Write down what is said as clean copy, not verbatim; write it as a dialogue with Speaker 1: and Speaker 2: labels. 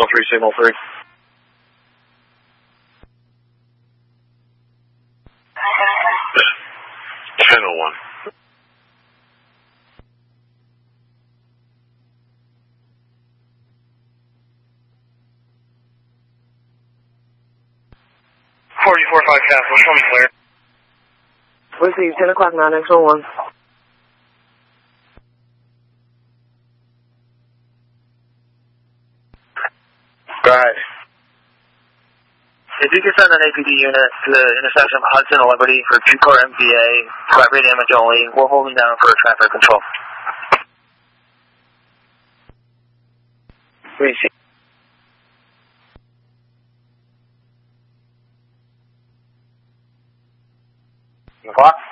Speaker 1: signal 3. 1001.
Speaker 2: .44.5 Castle, show me clear.
Speaker 3: Receive 10 o'clock, 9X01.
Speaker 1: Go ahead.
Speaker 4: If you could send an APD unit to the intersection of Hudson and Liberty for 2-car MVA, flat rate damage only, we're holding down for traffic control.
Speaker 1: Receive. O'clock.